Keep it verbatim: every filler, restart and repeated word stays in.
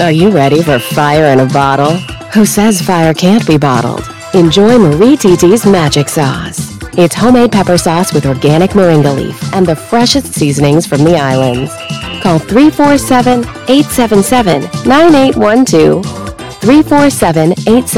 Are you ready for fire in a bottle? Who says fire can't be bottled? Enjoy Marie Titi's Magic Sauce. It's homemade pepper sauce with organic moringa leaf and the freshest seasonings from the islands. Call three four seven, eight seven seven, nine eight one two. three four seven, eight seven seven